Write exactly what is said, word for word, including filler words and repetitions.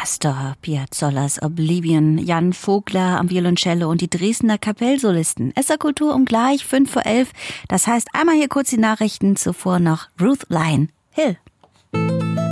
Astor Piazzollers Oblivion, Jan Vogler am Violoncello und die Dresdner Kapellsolisten. S R Kultur um gleich fünf vor elf. Das heißt, einmal hier kurz die Nachrichten, zuvor noch Ruth Lyon Hill.